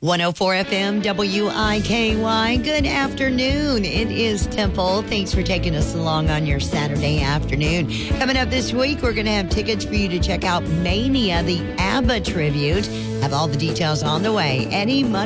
104 FM WIKY. Good afternoon. It is Temple. Thanks for taking us along on your Saturday afternoon. Coming up this week, we're going to have tickets for you to check out Mania, the ABBA tribute. Have all the details on the way. Eddie